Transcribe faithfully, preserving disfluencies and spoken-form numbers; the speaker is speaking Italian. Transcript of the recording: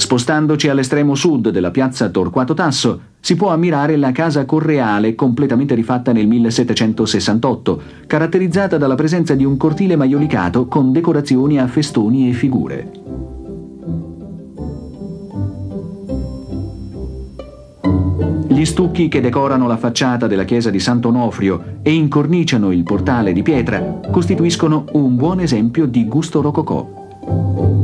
Spostandoci all'estremo sud della piazza Torquato Tasso, si può ammirare la Casa Correale completamente rifatta nel millesettecentosessantotto, caratterizzata dalla presenza di un cortile maiolicato con decorazioni a festoni e figure. Gli stucchi che decorano la facciata della chiesa di Sant'Onofrio e incorniciano il portale di pietra costituiscono un buon esempio di gusto rococò.